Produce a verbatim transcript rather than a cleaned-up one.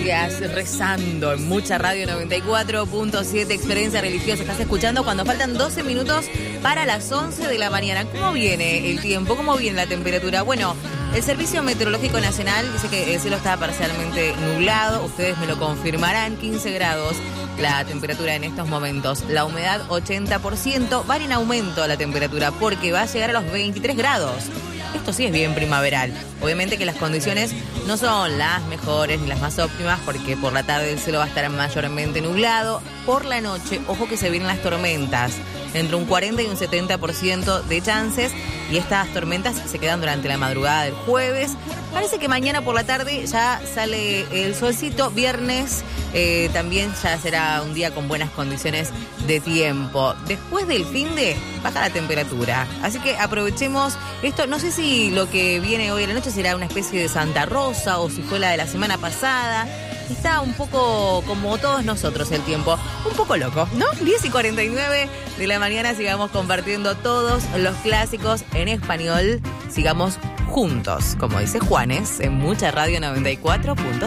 gracias, rezando en Mucha Radio noventa y cuatro punto siete, Experiencia Religiosa. Estás escuchando cuando faltan doce minutos para las once de la mañana. ¿Cómo viene el tiempo? ¿Cómo viene la temperatura? Bueno, el Servicio Meteorológico Nacional dice que el cielo está parcialmente nublado. Ustedes me lo confirmarán. quince grados la temperatura en estos momentos. La humedad ochenta por ciento. Va en aumento la temperatura porque va a llegar a los veintitrés grados. Esto sí es bien primaveral. Obviamente que las condiciones no son las mejores ni las más óptimas porque por la tarde el cielo va a estar mayormente nublado. Por la noche, ojo que se vienen las tormentas. Entre un cuarenta y un setenta por ciento de chances. Y estas tormentas se quedan durante la madrugada del jueves. Parece que mañana por la tarde ya sale el solcito. Viernes eh, también ya será un día con buenas condiciones de tiempo. Después del finde baja la temperatura. Así que aprovechemos esto. No sé si lo que viene hoy a la noche será una especie de Santa Rosa o si fue la de la semana pasada. Está un poco como todos nosotros el tiempo, un poco loco, ¿no? diez y cuarenta y nueve de la mañana, sigamos compartiendo todos los clásicos en español. Sigamos juntos, como dice Juanes, en Mucha Radio noventa y cuatro punto